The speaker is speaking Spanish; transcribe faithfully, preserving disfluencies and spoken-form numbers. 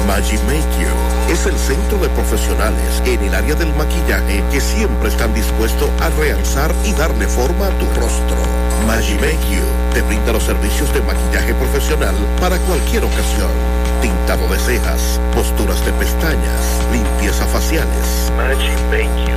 Magic Make You es el centro de profesionales en el área del maquillaje que siempre están dispuestos a realzar y darle forma a tu rostro. Magic Make You te brinda los servicios de maquillaje profesional para cualquier ocasión. Tintado de cejas, posturas de pestañas, limpieza faciales. Magic Make You.